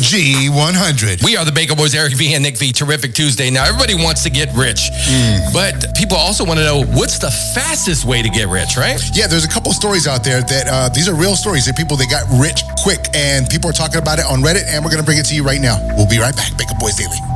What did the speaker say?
G100. We are the Baker Boys, Eric V and Nick V. Terrific Tuesday. Now, everybody wants to get rich, but people also want to know what's the fastest way to get rich, right? Yeah, there's a couple stories out there that these are real stories. They're people that got rich quick, and people are talking about it on Reddit, and we're going to bring it to you right now. We'll be right back. Baker Boys Daily.